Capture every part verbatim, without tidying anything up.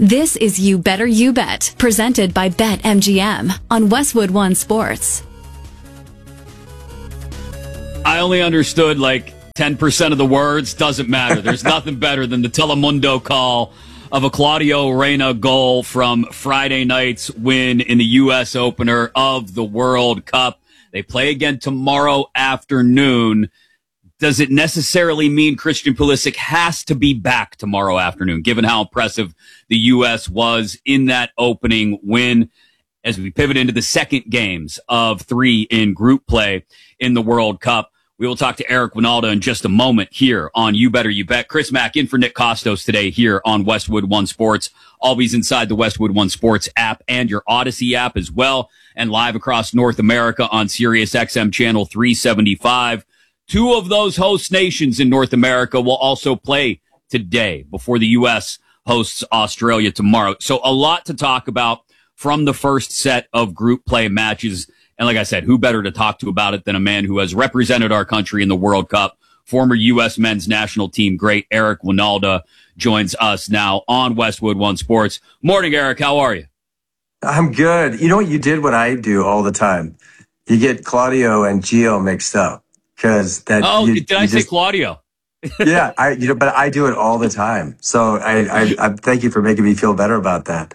This is You Better You Bet, presented by BetMGM on Westwood One Sports. I only understood like ten percent of the words. Doesn't matter. There's nothing better than the Telemundo call of a Claudio Reyna goal from Friday night's win in the U S opener of the World Cup. They play again tomorrow afternoon. Does it necessarily mean Christian Pulisic has to be back tomorrow afternoon, given how impressive the U S was in that opening win? As we pivot into the second games of three in group play in the World Cup, we will talk to Eric Wynalda in just a moment here on You Better You Bet. Chris Mack in for Nick Kostos today here on Westwood One Sports. Always inside the Westwood One Sports app and your Odyssey app as well, and live across North America on Sirius X M channel three seventy-five. Two of those host nations in North America will also play today before the U S hosts Australia tomorrow. So a lot to talk about from the first set of group play matches. And like I said, who better to talk to about it than a man who has represented our country in the World Cup, former U S men's national team great Eric Wynalda joins us now on Westwood One Sports. Morning, Eric. How are you? I'm good. You know what? You did what I do all the time. You get Claudio and Gio mixed up. Because that. Oh, you, did I you say just, Claudio? yeah, I. You know, but I do it all the time. So I, I, I thank you for making me feel better about that.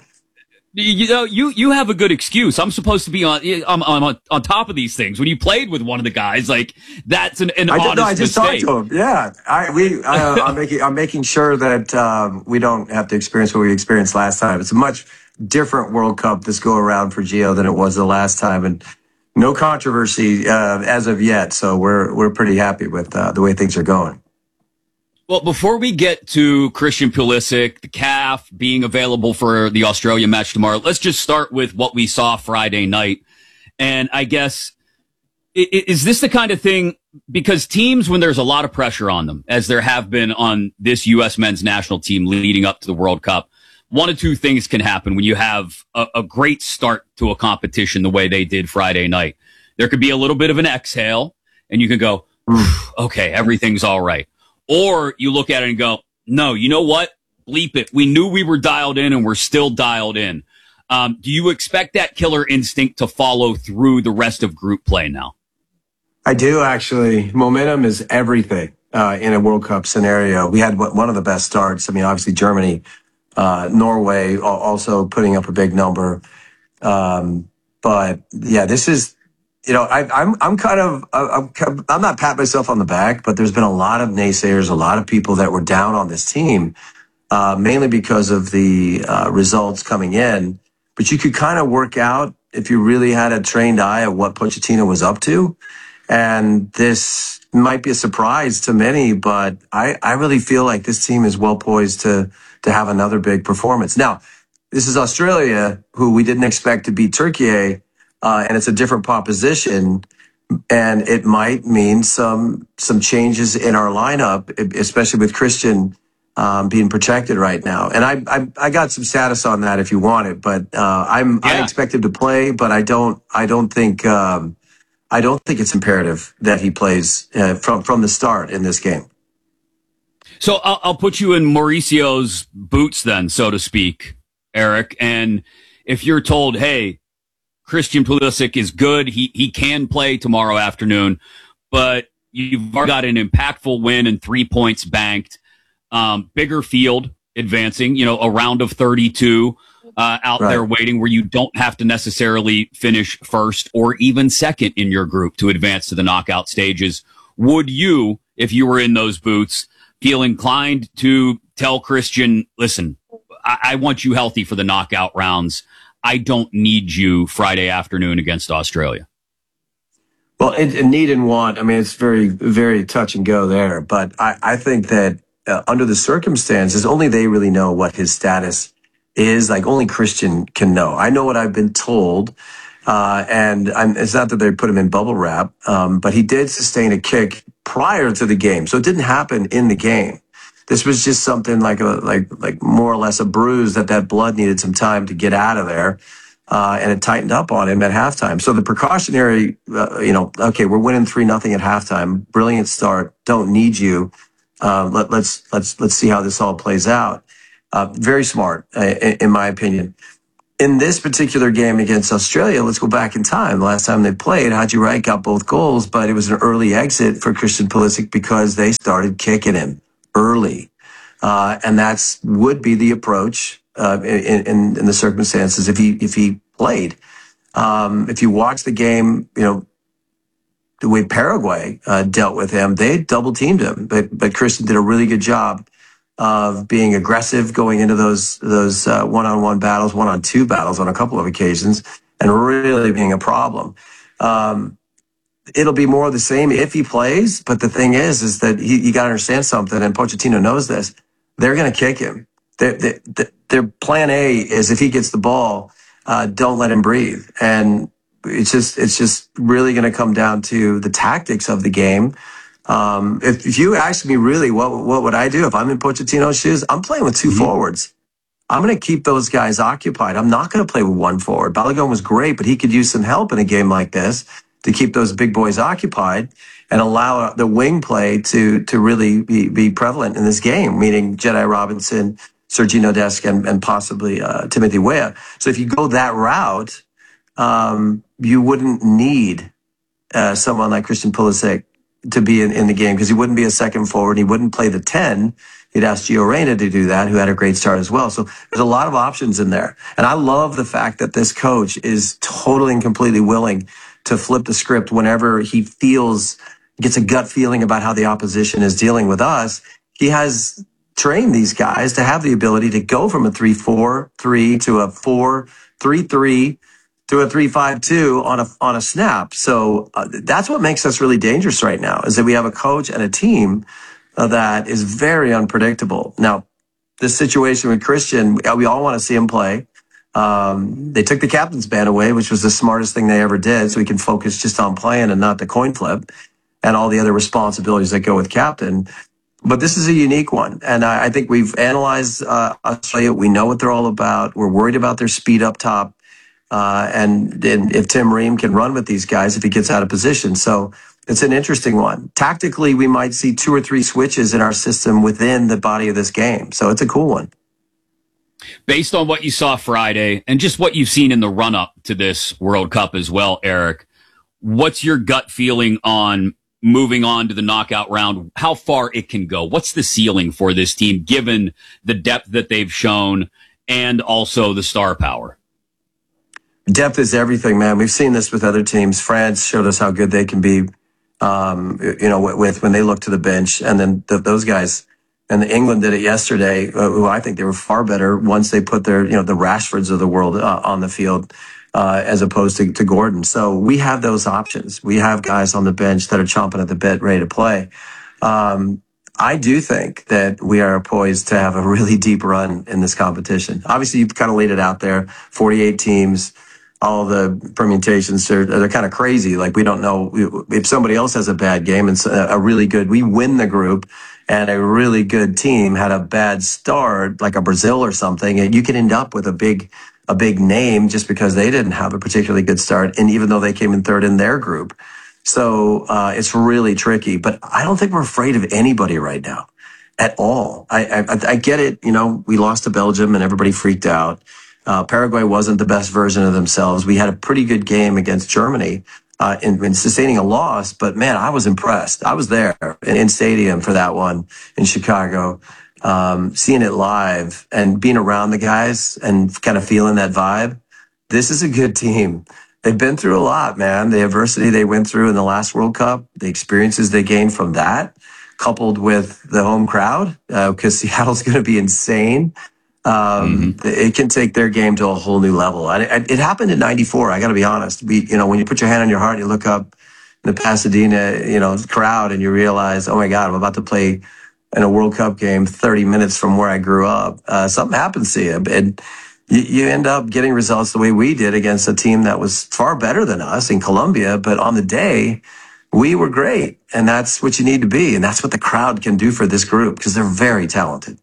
You know, you, you have a good excuse. I'm supposed to be on, I'm on, on top of these things. When you played with one of the guys, like that's an, an I honest did, no, I just mistake. talked to him. Yeah, I, we, I, I'm making, I'm making sure that um, we don't have to experience what we experienced last time. It's a much different World Cup this go around for Gio than it was the last time, and no controversy uh, as of yet. So we're we're pretty happy with uh, the way things are going. Well, before we get to Christian Pulisic, the C A F being available for the Australia match tomorrow, let's just start with what we saw Friday night. And I guess, is this the kind of thing, because teams, when there's a lot of pressure on them, as there have been on this U S men's national team leading up to the World Cup, one of two things can happen when you have a, a great start to a competition the way they did Friday night. There could be a little bit of an exhale, and you can go, okay, everything's all right. Or you look at it and go, no, you know what? Bleep it. We knew we were dialed in, and we're still dialed in. Um, do you expect that killer instinct to follow through the rest of group play now? I do, actually. Momentum is everything uh, in a World Cup scenario. We had one of the best starts. I mean, obviously, Germany, uh, Norway also putting up a big number. Um, but, yeah, this is... You know, I, I'm I'm kind of I'm I'm not patting myself on the back, but there's been a lot of naysayers, a lot of people that were down on this team, uh, mainly because of the uh, results coming in. But you could kind of work out if you really had a trained eye at what Pochettino was up to, and this might be a surprise to many. But I I really feel like this team is well poised to to have another big performance. Now, this is Australia, who we didn't expect to beat Turkey. Uh, and it's a different proposition, and it might mean some some changes in our lineup, especially with Christian um, being protected right now. And I, I I got some status on that if you want it, but uh, I'm yeah. I expect him to play, but I don't I don't think um, I don't think it's imperative that he plays uh, from from the start in this game. So I'll, I'll put you in Mauricio's boots then, so to speak, Eric. And if you're told, hey, Christian Pulisic is good. He he can play tomorrow afternoon, but you've got an impactful win and three points banked. Um, bigger field advancing, you know, a round of thirty-two uh, out right. there waiting where you don't have to necessarily finish first or even second in your group to advance to the knockout stages. Would you, if you were in those boots, feel inclined to tell Christian, listen, I, I want you healthy for the knockout rounds. I don't need you Friday afternoon against Australia? Well, it, it need and want, I mean, it's very, very touch and go there. But I, I think that uh, under the circumstances, only they really know what his status is. Like, only Christian can know. I know what I've been told. Uh, and I'm, it's not that they put him in bubble wrap, um, but he did sustain a kick prior to the game. So it didn't happen in the game. This was just something like a like like more or less a bruise that that blood needed some time to get out of there, uh, and it tightened up on him at halftime. So the precautionary, uh, you know, okay, we're winning three nothing at halftime. Brilliant start. Don't need you. Uh, let, let's let's let's see how this all plays out. Uh, very smart, uh, in, in my opinion. In this particular game against Australia, let's go back in time. The last time they played, Haji Wright got both goals, but it was an early exit for Christian Pulisic because they started kicking him early. Uh, and that's would be the approach uh, in, in, in the circumstances if he if he played. Um, if you watch the game, you know, the way Paraguay uh, dealt with him, they double teamed him, but but Christian did a really good job of being aggressive going into those those uh, one-on-one battles, one-on-two battles on a couple of occasions, and really being a problem. Um, it'll be more of the same if he plays, but the thing is, is that he, you got to understand something, and Pochettino knows this. They're going to kick him. They, they, they, their plan A is if he gets the ball, uh, don't let him breathe. And it's just it's just really going to come down to the tactics of the game. Um, if, if you ask me really, what what would I do if I'm in Pochettino's shoes? I'm playing with two mm-hmm. forwards. I'm going to keep those guys occupied. I'm not going to play with one forward. Balogun was great, but he could use some help in a game like this to keep those big boys occupied and allow the wing play to to really be, be prevalent in this game, meaning Jedi Robinson, Sergi Nodesk, and, and possibly uh, Timothy Weah. So if you go that route, um, you wouldn't need uh, someone like Christian Pulisic to be in, in the game because he wouldn't be a second forward. He wouldn't play the ten. He'd ask Gio Reyna to do that, who had a great start as well. So there's a lot of options in there. And I love the fact that this coach is totally and completely willing to flip the script whenever he feels, gets a gut feeling about how the opposition is dealing with us. He has trained these guys to have the ability to go from a three four three to a four three three to a three five two on a on a snap. So uh, that's what makes us really dangerous right now, is that we have a coach and a team uh, that is very unpredictable. Now, this situation with Christian, we all want to see him play. Um, they took the captain's band away, which was the smartest thing they ever did, so he can focus just on playing and not the coin flip and all the other responsibilities that go with captain. But this is a unique one, and I, I think we've analyzed uh, Australia. We know what they're all about. We're worried about their speed up top. Uh, and, and if Tim Ream can run with these guys, if he gets out of position. So it's an interesting one. Tactically, we might see two or three switches in our system within the body of this game. So it's a cool one. Based on what you saw Friday and just what you've seen in the run up to this World Cup as well, Eric, what's your gut feeling on moving on to the knockout round, how far it can go? What's the ceiling for this team, given the depth that they've shown and also the star power? Depth is everything, man. We've seen this with other teams. France showed us how good they can be, um, you know, with, with when they look to the bench. And then the, those guys, and England did it yesterday, uh, who I think they were far better once they put their, you know, the Rashfords of the world uh, on the field, uh, as opposed to, to Gordon. So we have those options. We have guys on the bench that are chomping at the bit, ready to play. Um, I do think that we are poised to have a really deep run in this competition. Obviously, you've kind of laid it out there, forty-eight teams. All the permutations are they're kind of crazy. Like, we don't know if somebody else has a bad game and a really good, we win the group and a really good team had a bad start, like a Brazil or something, and you can end up with a big, a big name just because they didn't have a particularly good start. And even though they came in third in their group. So, uh, it's really tricky, but I don't think we're afraid of anybody right now at all. I, I, I get it. You know, we lost to Belgium and everybody freaked out. Uh, Paraguay wasn't the best version of themselves. We had a pretty good game against Germany uh, in, in sustaining a loss, but man, I was impressed. I was there in, in stadium for that one in Chicago, um, seeing it live and being around the guys and kind of feeling that vibe. This is a good team. They've been through a lot, man. The adversity they went through in the last World Cup, the experiences they gained from that, coupled with the home crowd, because uh, Seattle's going to be insane. Um, mm-hmm. It can take their game to a whole new level. And it, it happened in ninety-four. I got to be honest. We, you know, when you put your hand on your heart, you look up in the Pasadena, you know, crowd, and you realize, oh my God, I'm about to play in a World Cup game thirty minutes from where I grew up. Uh, something happens to you, and you, you end up getting results the way we did against a team that was far better than us in Colombia. But on the day, we were great, and that's what you need to be, and that's what the crowd can do for this group because they're very talented.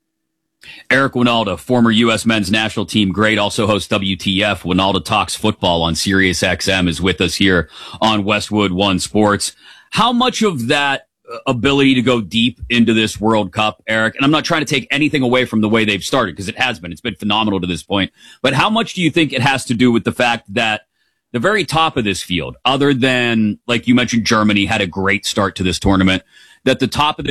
Eric Wynalda, former U S men's national team great, also hosts W T F. Wynalda Talks Football on Sirius X M, is with us here on Westwood One Sports. How much of that ability to go deep into this World Cup, Eric, and I'm not trying to take anything away from the way they've started, because it has been. It's been phenomenal to this point. But how much do you think it has to do with the fact that the very top of this field, other than, like you mentioned, Germany had a great start to this tournament, that the top of this